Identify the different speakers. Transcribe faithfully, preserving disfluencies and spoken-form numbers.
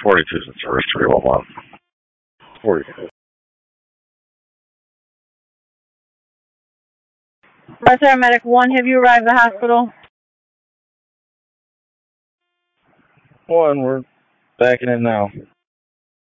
Speaker 1: forty-two is in service, three one one. forty-two.
Speaker 2: West Medic one, have you arrived at the hospital?
Speaker 1: One, we're backing in now.